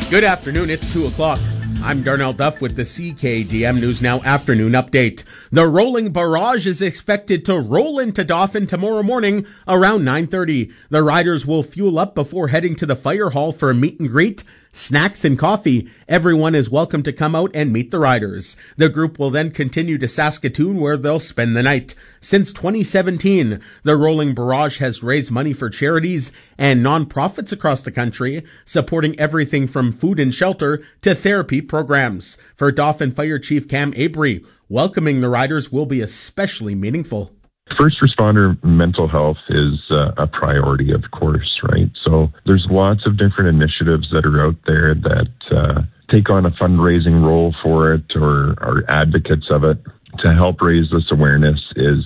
Good afternoon, it's 2 o'clock. I'm Darnell Duff with the CKDM News Now afternoon update. The rolling barrage is expected to roll into Dauphin tomorrow morning around 9:30. The riders will fuel up before heading to the fire hall for a meet and greet, snacks and coffee. Everyone is welcome to come out and meet the riders. The group will then continue to Saskatoon where they'll spend the night. Since 2017, the Rolling Barrage has raised money for charities and nonprofits across the country, supporting everything from food and shelter to therapy programs. For Dauphin Fire Chief Cam Abry, welcoming the riders will be especially meaningful. First responder mental health is a priority, of course, right? So there's lots of different initiatives that are out there that take on a fundraising role for it or are advocates of it. To help raise this awareness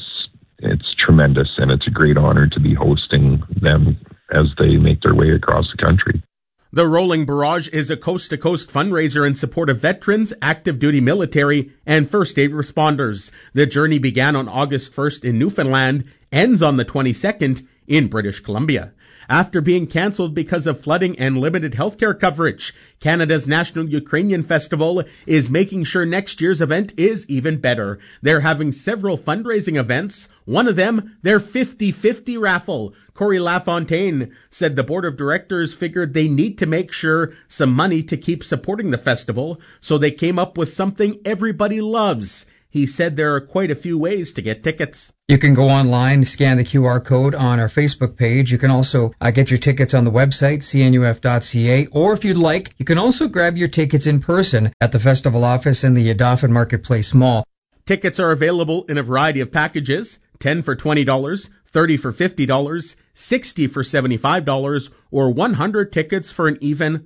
it's tremendous, and it's a great honor to be hosting them as they make their way across the country. The Rolling Barrage is a coast-to-coast fundraiser in support of veterans, active duty military, and first aid responders. The journey began on August 1st in Newfoundland, ends on the 22nd in British Columbia. After being cancelled because of flooding and limited healthcare coverage, Canada's National Ukrainian Festival is making sure next year's event is even better. They're having several fundraising events. One of them, their 50-50 raffle. Corey Lafontaine said the board of directors figured they need to make sure some money to keep supporting the festival, so they came up with something everybody loves. He said there are quite a few ways to get tickets. You can go online, scan the QR code on our Facebook page. You can also get your tickets on the website, cnuf.ca. Or if you'd like, you can also grab your tickets in person at the festival office in the Dauphin Marketplace Mall. Tickets are available in a variety of packages, 10 for $20, 30 for $50, 60 for $75, or 100 tickets for an even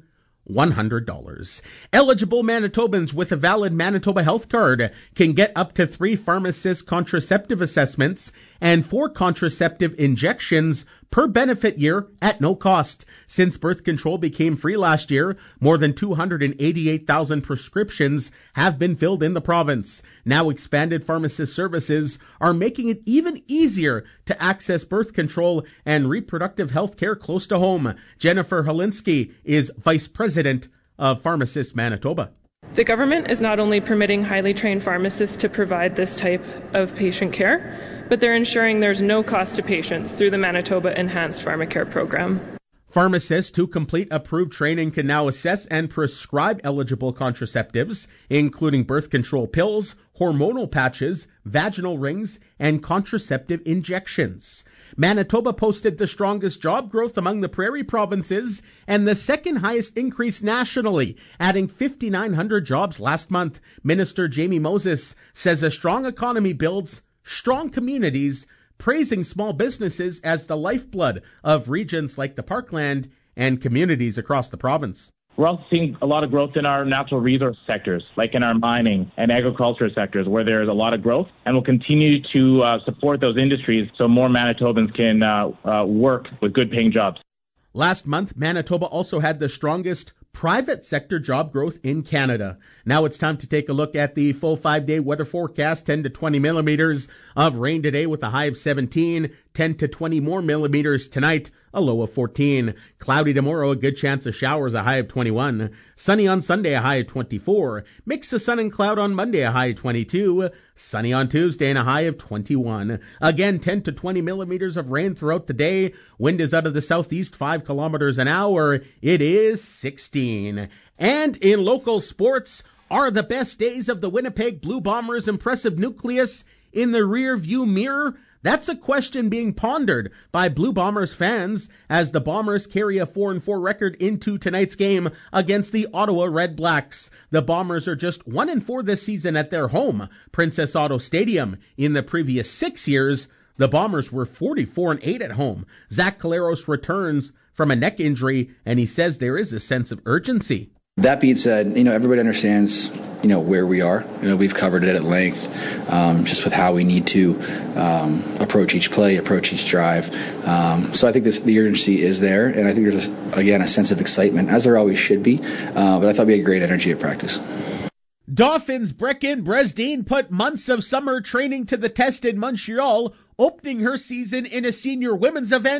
$100. Eligible Manitobans with a valid Manitoba health card can get up to 3 pharmacist contraceptive assessments and 4 contraceptive injections per benefit year at no cost. Since birth control became free last year, more than 288,000 prescriptions have been filled in the province. Now expanded pharmacist services are making it even easier to access birth control and reproductive health care close to home. Jennifer Holinsky is Vice President of Pharmacists Manitoba. The government is not only permitting highly trained pharmacists to provide this type of patient care, but they're ensuring there's no cost to patients through the Manitoba Enhanced Pharmacare program. Pharmacists who complete approved training can now assess and prescribe eligible contraceptives, including birth control pills, hormonal patches, vaginal rings, and contraceptive injections. Manitoba posted the strongest job growth among the prairie provinces and the second highest increase nationally, adding 5,900 jobs last month. Minister Jamie Moses says a strong economy builds strong communities, praising small businesses as the lifeblood of regions like the Parkland and communities across the province. We're also seeing a lot of growth in our natural resource sectors, like in our mining and agriculture sectors, where there's a lot of growth, and we'll continue to support those industries so more Manitobans can work with good paying jobs. Last month, Manitoba also had the strongest private sector job growth in Canada. Now it's time to take a look at the full 5-day weather forecast. 10 to 20 millimeters of rain today with a high of 17, 10 to 20 more millimeters tonight, a low of 14. Cloudy tomorrow, a good chance of showers, a high of 21. Sunny on Sunday, a high of 24. Mix of sun and cloud on Monday, a high of 22. Sunny on Tuesday and a high of 21. Again, 10 to 20 millimeters of rain throughout the day. Wind is out of the southeast 5 kilometers an hour. It is 16. And in local sports, are the best days of the Winnipeg Blue Bombers' impressive nucleus in the rear view mirror? That's a question being pondered by Blue Bombers fans as the Bombers carry a 4-4 record into tonight's game against the Ottawa Red Blacks. The Bombers are just 1-4 this season at their home, Princess Auto Stadium. In the previous 6 years, the Bombers were 44-8 at home. Zach Caleros returns from a neck injury, and he says there is a sense of urgency. That being said, everybody understands, where we are. We've covered it at length, just with how we need to approach each play, approach each drive. So I think the urgency is there, and I think there's, again, a sense of excitement, as there always should be. But I thought we had great energy at practice. Dauphin's Brecken Bresdine put months of summer training to the test in Montreal, opening her season in a senior women's event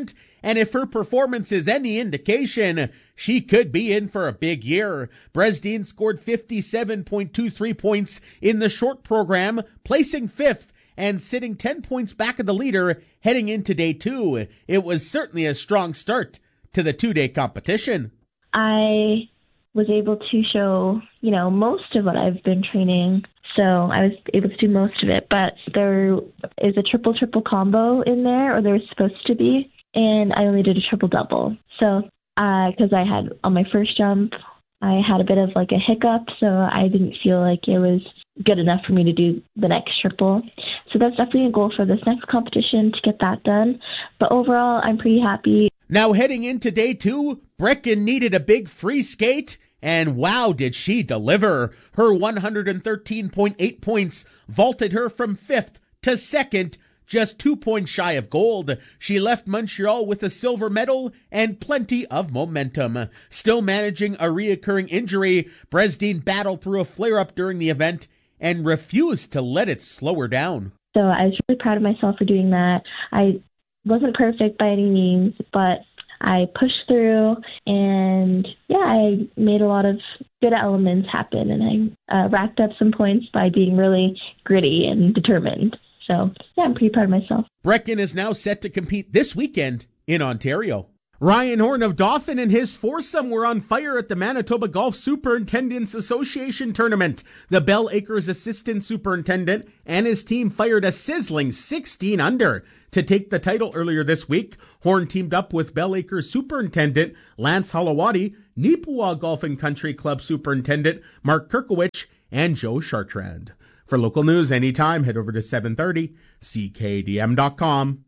and if her performance is any indication, she could be in for a big year. Bresdin scored 57.23 points in the short program, placing 5th and sitting 10 points back of the leader heading into day 2. It was certainly a strong start to the 2-day competition. I was able to show, most of what I've been training. So I was able to do most of it, but there is a triple combo in there, or there was supposed to be, and I only did a triple-double. So, because I had, on my first jump, I had a bit of like a hiccup, so I didn't feel like it was good enough for me to do the next triple. So that's definitely a goal for this next competition, to get that done. But overall, I'm pretty happy. Now heading into day 2, Brecken needed a big free skate, and wow, did she deliver. Her 113.8 points vaulted her from 5th to 2nd, just 2 points shy of gold. She left Montreal with a silver medal and plenty of momentum. Still managing a reoccurring injury, Bresdin battled through a flare-up during the event and refused to let it slow her down. So I was really proud of myself for doing that. I wasn't perfect by any means, but I pushed through, and I made a lot of good elements happen, and I racked up some points by being really gritty and determined. So, I'm pretty proud of myself. Brecken is now set to compete this weekend in Ontario. Ryan Horn of Dauphin and his foursome were on fire at the Manitoba Golf Superintendents Association tournament. The Bell Acres assistant superintendent and his team fired a sizzling 16 under to take the title earlier this week. Horn teamed up with Bell Acres superintendent Lance Halawadi, Neepawa Golf and Country Club superintendent Mark Kirkowicz, and Joe Chartrand. For local news anytime, head over to 730CKDM.com.